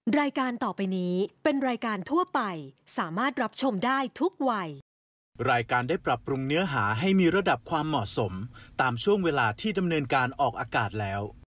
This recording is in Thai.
รายการต่อไปนี้เป็นรายการทั่วไปสามารถรับชมได้ทุกวัยรายการได้ปรับปรุงเนื้อหาให้มีระดับความเหมาะสมตามช่วงเวลาที่ดำเนินการออกอากาศแล้ว